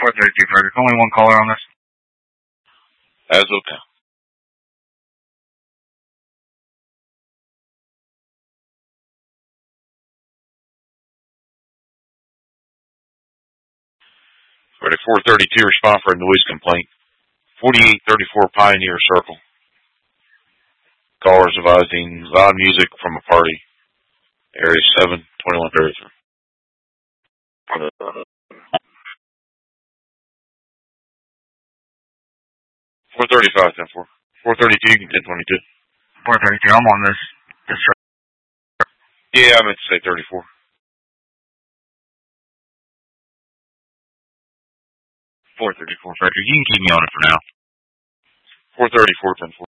432 Frederick. Only one caller on this. As okay. Ready, 432, respond for a noise complaint. 4834 Pioneer Circle. Callers advising loud music from a party. Area 7, 2133. 435, 10-4. 432, you can 1022. 432, I'm on this. Yeah, I meant to say 34. 434 Frederick. You can keep me on it for now. 434, 10-4.